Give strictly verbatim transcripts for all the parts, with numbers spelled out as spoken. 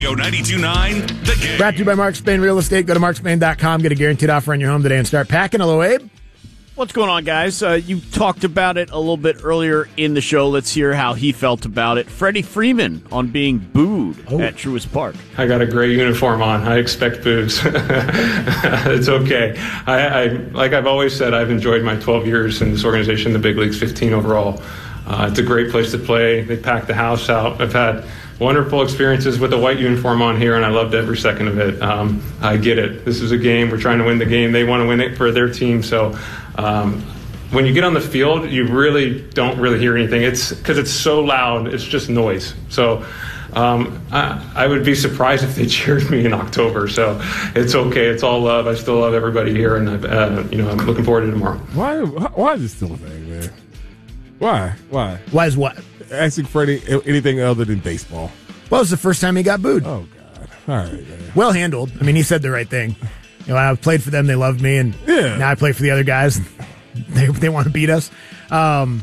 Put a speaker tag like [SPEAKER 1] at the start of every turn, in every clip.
[SPEAKER 1] Radio ninety-two point nine, The Game.
[SPEAKER 2] Brought to you by Mark Spain Real Estate. Go to mark spain dot com. Get a guaranteed offer on your home today and start packing. Hello, Abe.
[SPEAKER 3] What's going on, guys? Uh, you talked about it a little bit earlier in the show. Let's hear how he felt about it. Freddie Freeman on being booed oh. at Truist Park.
[SPEAKER 4] I got a gray uniform on. I expect boos. It's okay. I, I, like I've always said, I've enjoyed my twelve years in this organization, the big leagues, fifteen overall. Uh, it's a great place to play. They pack the house out. I've had wonderful experiences with a white uniform on here, and I loved every second of it. Um, I get it. This is a game. We're trying to win the game. They want to win it for their team. So um, when you get on the field, you really don't really hear anything. It's because it's so loud. It's just noise. So um, I, I would be surprised if they cheered me in October. So it's okay. It's all love. I still love everybody here, and I, uh, you know, I'm looking forward to tomorrow.
[SPEAKER 5] Why? Why is it still a thing, man? Why? Why?
[SPEAKER 2] Why is what?
[SPEAKER 5] Asking Freddie anything other than baseball.
[SPEAKER 2] Well, it was the first time he got booed.
[SPEAKER 5] Oh, God. All right, man.
[SPEAKER 2] Well handled. I mean, he said the right thing. You know, I played for them. They loved me. And
[SPEAKER 5] yeah.
[SPEAKER 2] now I play for the other guys. They they want to beat us. Um,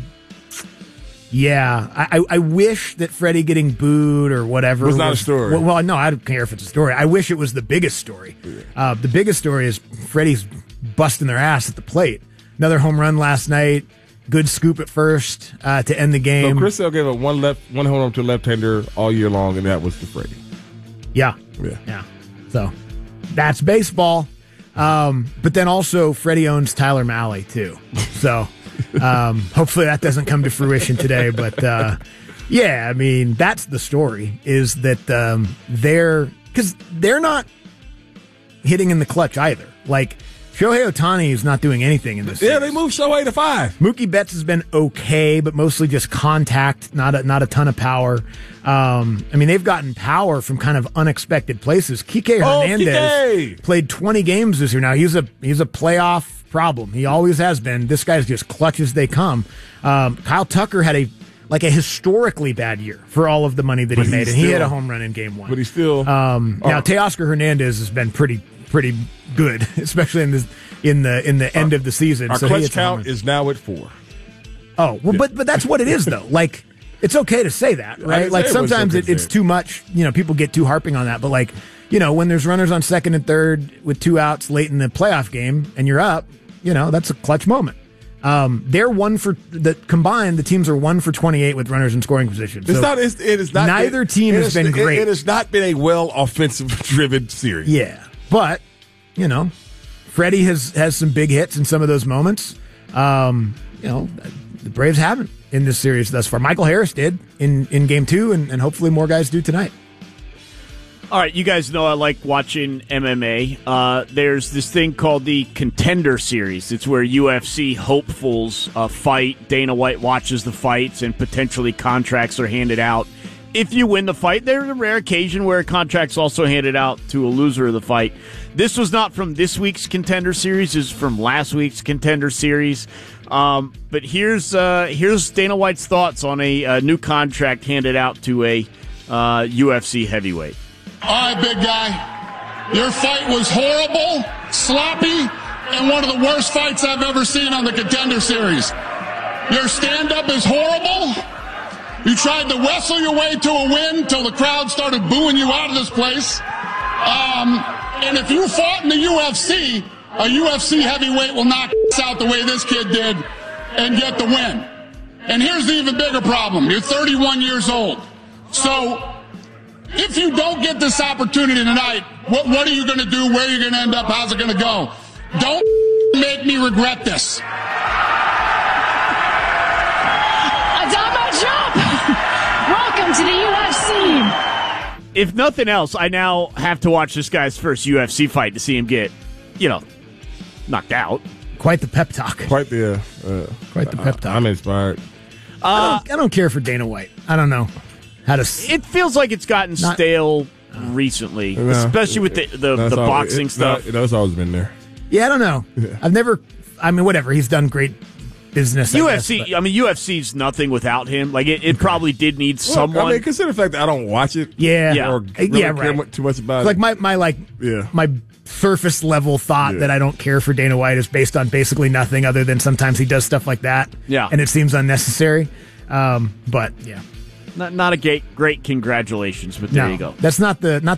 [SPEAKER 2] yeah. I, I, I wish that Freddie getting booed or whatever.
[SPEAKER 5] It was not was, a story.
[SPEAKER 2] Well, well, no, I don't care if it's a story. I wish it was the biggest story. Yeah. Uh, the biggest story is Freddie's busting their ass at the plate. Another home run last night. Good scoop at first uh, to end the game.
[SPEAKER 5] So Chris Sale gave a one left, one home run to a left-hander all year long, and that was to Freddie.
[SPEAKER 2] Yeah,
[SPEAKER 5] yeah,
[SPEAKER 2] yeah. So that's baseball. Um, but then also Freddie owns Tyler Mahle too. So um, hopefully that doesn't come to fruition today. But uh, yeah, I mean that's the story. Is that um, they're because they're not hitting in the clutch either. Like. Shohei Ohtani is not doing anything in this
[SPEAKER 5] Yeah,
[SPEAKER 2] series.
[SPEAKER 5] they moved Shohei to five.
[SPEAKER 2] Mookie Betts has been okay, but mostly just contact, not a, not a ton of power. Um, I mean, they've gotten power from kind of unexpected places. Kike
[SPEAKER 5] oh,
[SPEAKER 2] Hernandez
[SPEAKER 5] Kike.
[SPEAKER 2] played twenty games this year. Now, he's a he's a playoff problem. He always has been. This guy's just clutch as they come. Um, Kyle Tucker had a like a historically bad year for all of the money that
[SPEAKER 5] but
[SPEAKER 2] he made, and
[SPEAKER 5] still,
[SPEAKER 2] he hit a home run in game one.
[SPEAKER 5] But he still...
[SPEAKER 2] Um, now,
[SPEAKER 5] uh,
[SPEAKER 2] Teoscar Hernandez has been pretty... pretty good, especially in the in the in the end
[SPEAKER 5] our,
[SPEAKER 2] of the season.
[SPEAKER 5] Our
[SPEAKER 2] so
[SPEAKER 5] clutch count is now at four.
[SPEAKER 2] Oh, well,
[SPEAKER 5] yeah.
[SPEAKER 2] but but that's what it is, though. Like, it's okay to say that, right? Like, sometimes it, it's too much. You know, people get too harping on that. But, like, you know, when there's runners on second and third with two outs late in the playoff game and you're up, you know, that's a clutch moment. Um, they're one for the combined. The teams are one for twenty-eight with runners in scoring position. So
[SPEAKER 5] it's not. It's, it is not.
[SPEAKER 2] Neither
[SPEAKER 5] it,
[SPEAKER 2] team
[SPEAKER 5] it
[SPEAKER 2] has
[SPEAKER 5] is,
[SPEAKER 2] been great.
[SPEAKER 5] It, it has not been a well offensive driven series.
[SPEAKER 2] Yeah, but you know. Freddie has, has some big hits in some of those moments. Um, you know, the Braves haven't in this series thus far. Michael Harris did in, in game two, and, and hopefully more guys do tonight.
[SPEAKER 3] All right, you guys know I like watching M M A. Uh, there's this thing called the Contender Series. It's where U F C hopefuls uh, fight. Dana White watches the fights, and potentially contracts are handed out. If you win the fight, there's a rare occasion where a contract's also handed out to a loser of the fight. This was not from this week's Contender Series. It's from last week's Contender Series. Um, but here's uh, here's Dana White's thoughts on a, a new contract handed out to a uh, U F C heavyweight.
[SPEAKER 6] All right, big guy. Your fight was horrible, sloppy, and one of the worst fights I've ever seen on the Contender Series. Your stand-up is horrible. You tried to wrestle your way to a win until the crowd started booing you out of this place. Um, and if you fought in the U F C, a U F C heavyweight will knock out the way this kid did and get the win. And here's the even bigger problem. You're thirty-one years old. So if you don't get this opportunity tonight, what, what are you going to do? Where are you going to end up? How's it going to go? Don't make me regret this.
[SPEAKER 7] Welcome to the U F C.
[SPEAKER 3] If nothing else, I now have to watch this guy's first U F C fight to see him get, you know, knocked out.
[SPEAKER 2] Quite the pep talk.
[SPEAKER 5] Quite the, uh,
[SPEAKER 2] Quite the pep talk.
[SPEAKER 5] I'm inspired.
[SPEAKER 2] Uh, I, don't, I don't care for Dana White. I don't know how to. S-
[SPEAKER 3] it feels like it's gotten
[SPEAKER 2] not,
[SPEAKER 3] stale recently,
[SPEAKER 5] no,
[SPEAKER 3] especially with the the, the
[SPEAKER 5] all,
[SPEAKER 3] boxing
[SPEAKER 5] it,
[SPEAKER 3] stuff.
[SPEAKER 5] No, that's always been there.
[SPEAKER 2] Yeah, I don't know.
[SPEAKER 5] Yeah.
[SPEAKER 2] I've never. I mean, whatever. He's done great business.
[SPEAKER 3] U F C.
[SPEAKER 2] I, guess,
[SPEAKER 3] I mean, U F C's nothing without him. Like it, it probably did need
[SPEAKER 5] Look,
[SPEAKER 3] someone.
[SPEAKER 5] I mean, consider the fact that I don't watch it.
[SPEAKER 2] Yeah,
[SPEAKER 3] yeah,
[SPEAKER 5] or really
[SPEAKER 2] yeah,
[SPEAKER 5] care
[SPEAKER 2] right.
[SPEAKER 5] too much about
[SPEAKER 2] like
[SPEAKER 5] it.
[SPEAKER 2] my my like
[SPEAKER 5] yeah.
[SPEAKER 2] my surface level thought
[SPEAKER 5] Yeah.
[SPEAKER 2] that I don't care for Dana White is based on basically nothing other than sometimes he does stuff like that.
[SPEAKER 3] Yeah,
[SPEAKER 2] and it seems unnecessary. Um, but yeah,
[SPEAKER 3] not not a great great congratulations, but there
[SPEAKER 2] no,
[SPEAKER 3] you go.
[SPEAKER 2] That's not the not.